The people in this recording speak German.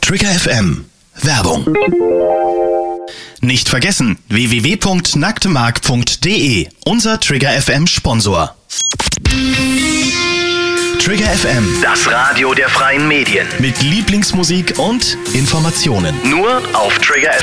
Trigger FM. Werbung. Nicht vergessen, www.nacktemark.de, unser Trigger FM Sponsor. Trigger FM, das Radio der freien Medien. Mit Lieblingsmusik und Informationen. Nur auf Trigger FM.